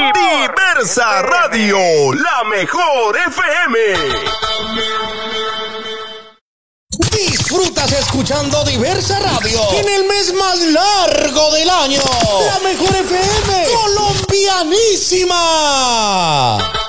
Diversa Radio, la mejor FM. Disfrutas escuchando Diversa Radio en el mes más largo del año. La mejor FM colombianísima.